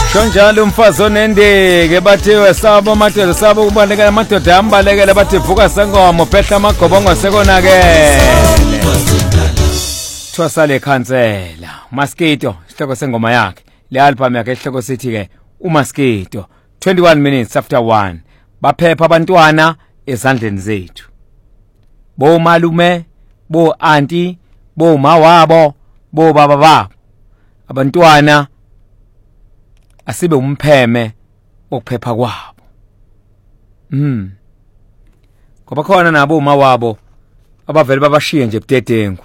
Shonjalo umfazi onendeke bathiwe sabo amadoda sabo kubalekela amadoda ambalekela bathi vuka sengoma phehla amagobongo sekonakele. Thwasale khansela Maskito isihloko sengoma yakhe le album yakhe isihloko sithi ke uMaskito 21 minutes after 1 baphepha abantwana ezandleni zethu. Bo malume, bo auntie, bo mawabo, bo baba babo. Abantwana asibe umpheme okuphepha kwabo. Ngoba khona nabo uma wabo abavele babashiye nje budedengu.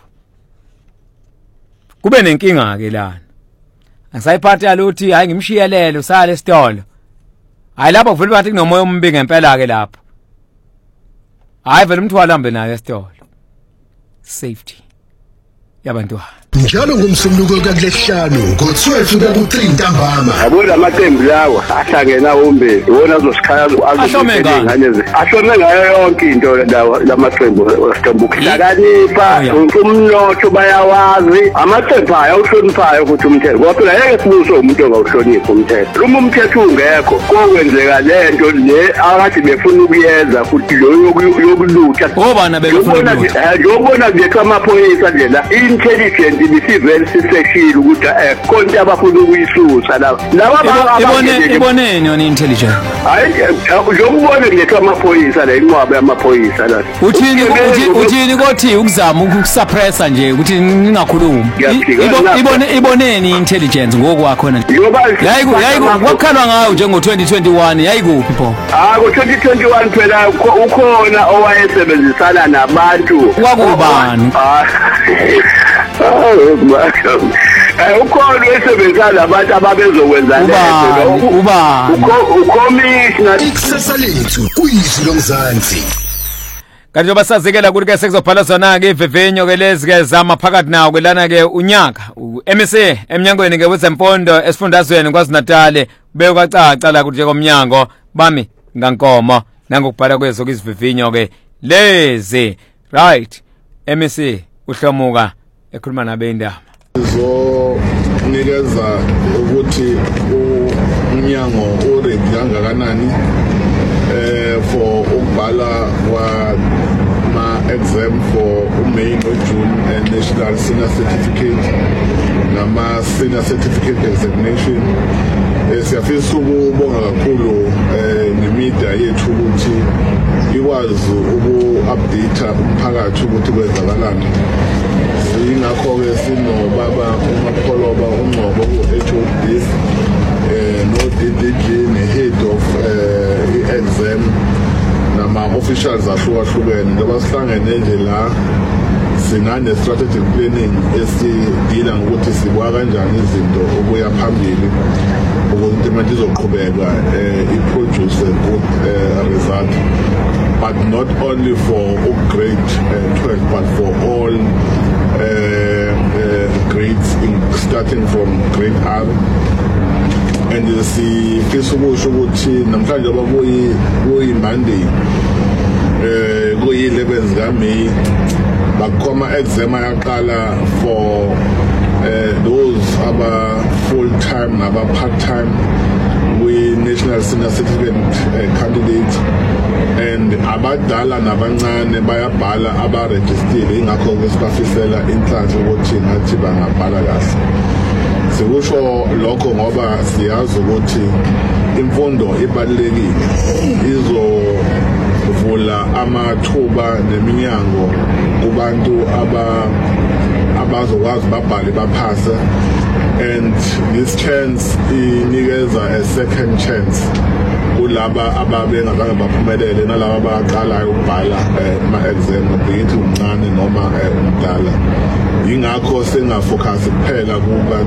Kube nenkinga ke lana. Angisayiphathi yaluthi hayi ngimshiyelele usale esitolo. Hayi lapho vele bathi kunomoya ombi ngempela ke lapho. Hayi vele umthwalo hambe naye esitolo. Safety yabantwana. Njalo ngomsombuluko kaLesihlanu ngo12 kuya ku3 ntambama. Yabona amaqembu lawa ahlangena umbe iwona azosikhaya azomengayo. Ahlome ngayo yonke into lamaqembu esiqembu kuhlakanipha umnotho bayawazi amaqembu ayawuhloniphayo ukuthi umthetho ngoba ngeke sibuso umuntu ongawuhloniphi umthetho. Uma umthetho ungekho kokwenzeka lento le akathi befuna ukuyenza futhi lo yokulutha ngobana befuna ukwenza ngiyobona nje amaphoyisa nje la intelligent ibisivele siseshila ukuthi konke abafuna ukuyisusa iboneni yona intelligent. Hayi ngiyobona nje amaphoyisa la inqwabe yamaphoyisa la. Uthini kothi ukuzama ukusuppressa nje ukuthi ningakhulumi. Iboneni intelligence ngokwakho na. Yayi wakhalwa ngayo njengo 2021 yayikuphi pho? Ngo 2021 phela ukhona owayesebenzisana nabantu. Wakubani? Ukhona esebenzana abantu ababezokwenza lento ucommissioner ikusasa lethu kuyizwi lomzansi. Kanti njoba sazikela ukuthi ke sekuzobhala zona ke ivivinyo ke lezi ke zama phakathi nawo kwelana ke unyaka uMSA eminyangweni ke wezemfundo esifundazweni kwaZulu-Natal beyokacaca la ukuthi komnyango bami ngankomo nangokubhala kwezo izivivinyo ke lezi right MSA uhlomuka ekhuluma nabendaba nikeza ukuthi umnyango uready kangakanani for ukubhala ma exam for May no June national senior certificate nama senior certificate examination. Siyafisa ukubonga kakhulu nemedia yethu ukuthi ikwazi uku-update umphakathi ukuthi kwenzakalani. Ingakho ke sinobaba uMapholoba uNgcobo ku-HOD no DDG ne-head of i-exam nama-officials ahlukahlukene njengoba sihlangene nje la sinane-strategic planning esidila ngokuthi sikwa kanjani izinto ukuya phambili ukuthi manje izoqhubeka i-produce a good result, but not only for grade 12 but for all grades starting from grade R. And sifisa ukusho ukuthi namhlanje kuyi Monday kuyi 11 kaMay bakhoma exam ayaqala for those aba full time naba part time we national senior certificate candidates and abadala nabancane bayabhala abaregistered ingakho ke sibafisela inhlanhla ukuthi ngathi bangabhala kahle. Sikusho lokho ngoba siyazi ukuthi imfundo ibalekile izovula amathuba neminyango kubantu abazokwazi babhale baphasa, and this chance inikeza a second chance kulaba ababengazange baphumelele nalabo abaqalayo ukubhala ama-exam ngithi umncane noma umdala. Ingakho singafocus kuphela kuba